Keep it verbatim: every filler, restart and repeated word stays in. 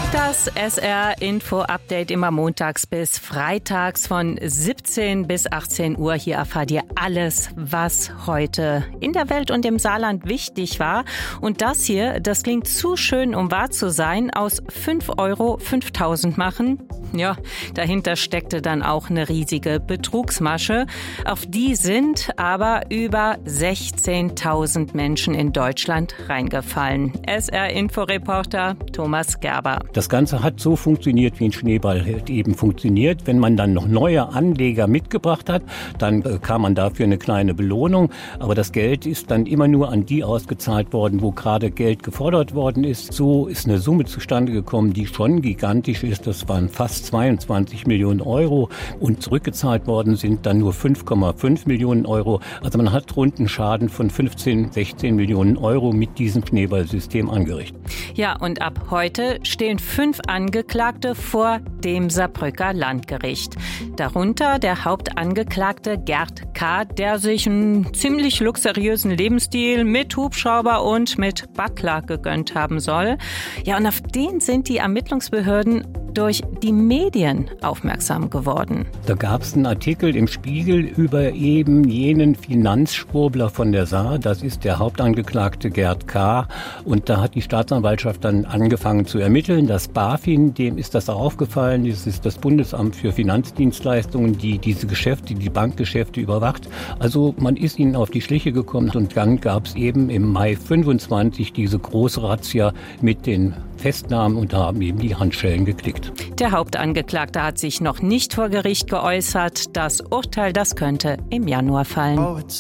Das S R-Info-Update immer montags bis freitags von siebzehn bis achtzehn Uhr. Hier erfahrt ihr alles, was heute in der Welt und im Saarland wichtig war. Und das hier, das klingt zu schön, um wahr zu sein, aus fünf Euro fünftausend machen. Ja, dahinter steckte dann auch eine riesige Betrugsmasche. Auf die sind aber über sechzehntausend Menschen in Deutschland reingefallen. S R-Info-Reporter Thomas Gerber. Das Ganze hat so funktioniert, wie ein Schneeball eben funktioniert. Wenn man dann noch neue Anleger mitgebracht hat, dann bekam man dafür eine kleine Belohnung. Aber das Geld ist dann immer nur an die ausgezahlt worden, wo gerade Geld gefordert worden ist. So ist eine Summe zustande gekommen, die schon gigantisch ist. Das waren fast zweiundzwanzig Millionen Euro und zurückgezahlt worden sind dann nur fünf Komma fünf Millionen Euro. Also man hat rund einen Schaden von fünfzehn, sechzehn Millionen Euro mit diesem Schneeballsystem angerichtet. Ja, und ab heute stehen fünf Angeklagte vor dem Saarbrücker Landgericht. Darunter der Hauptangeklagte Gerd K., der sich einen ziemlich luxuriösen Lebensstil mit Hubschrauber und mit Butler gegönnt haben soll. Ja, und auf den sind die Ermittlungsbehörden durch die Medien aufmerksam geworden. Da gab es einen Artikel im Spiegel über eben jenen Finanzschwurbler von der Saar. Das ist der Hauptangeklagte Gerd K. Und da hat die Staatsanwaltschaft dann angefangen zu ermitteln. Das BaFin, dem ist das auch aufgefallen. Das ist das Bundesamt für Finanzdienstleistungen, die diese Geschäfte, die Bankgeschäfte überwacht. Also man ist ihnen auf die Schliche gekommen. Und dann gab es eben im Mai fünfundzwanzig diese große Razzia mit den Festnahmen und da haben eben die Handschellen geklickt. Der Hauptangeklagte hat sich noch nicht vor Gericht geäußert. Das Urteil, das könnte im Januar fallen.